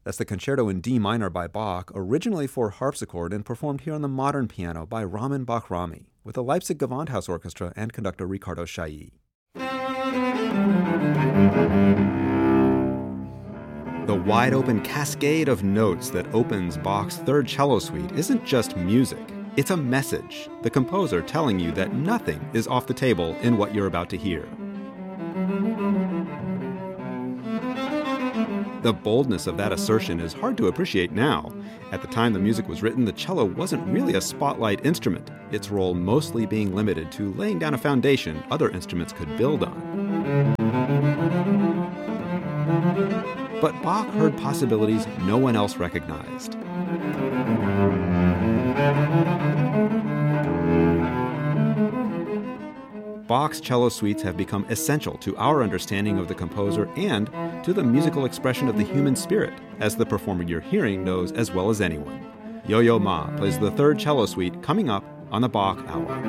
That's the Concerto in D minor by Bach, originally for harpsichord and performed here on the modern piano by Ramin Bahrami, with the Leipzig Gewandhaus Orchestra and conductor Ricardo Chailly. The wide-open cascade of notes that opens Bach's Third Cello Suite isn't just music. It's a message, the composer telling you that nothing is off the table in what you're about to hear. The boldness of that assertion is hard to appreciate now. At the time the music was written, the cello wasn't really a spotlight instrument, its role mostly being limited to laying down a foundation other instruments could build on. But Bach heard possibilities no one else recognized. Bach's cello suites have become essential to our understanding of the composer and to the musical expression of the human spirit, as the performer you're hearing knows as well as anyone. Yo-Yo Ma plays the Third Cello Suite coming up on the Bach Hour.